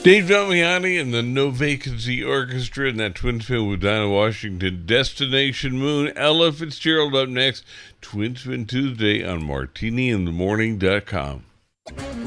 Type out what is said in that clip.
Dave Damiani and the No Vacancy Orchestra and that Twin Spin with Dinah Washington. Destination Moon. Ella Fitzgerald up next. Twin Spin Tuesday on MartiniInTheMorning.com.